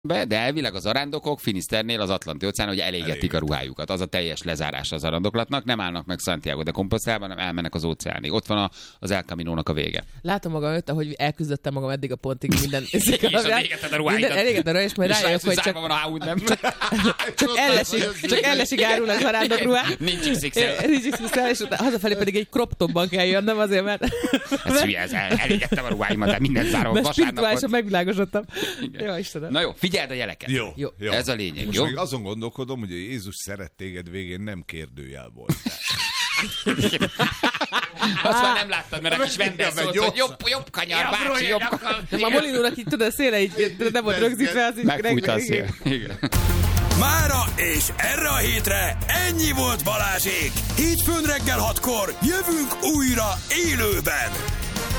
de elvileg az zarándokok Finisternél az Atlanti-óceánon, hogy elégetik a ruhájukat. Az a teljes lezárása az zarandoklatnak. Nem állnak meg Santiago de Compostelában, hanem elmennek az óceánig. Ott van az El Caminónak a vége. Látom magam előtt, ahogy elküzdöttem magam eddig a pontig minden. És elégetted a ruháidat. Elégetted a ruháidat, és majd rájövök, hogy csak ellesig árul a zarándok ruhá. Nincs XXL. És hazafelé pedig egy crop topban kell jönnöm azért, mert... Ez hülye, elégettem a ruháimat, de mindent zárom. Mert spirituálisan megvilágosodtam. Jó, Istenem. Na jó, figyeld a jeleket. Jó. Ez a lényeg, most jó? még azon gondolkodom, hogy a Jézus szeret téged végén nem kérdőjel volt. Azt már nem láttad, mert a kis vendez szólt, hogy jobb kanyar, bácsi, jobb kanyar. A Molinónak így tudod, a széle így nem volt rögzítve. Az megfújta a szél. Mára és erre a hétre ennyi volt Balázsék. Hétfőn reggel 6-kor jövünk újra élőben.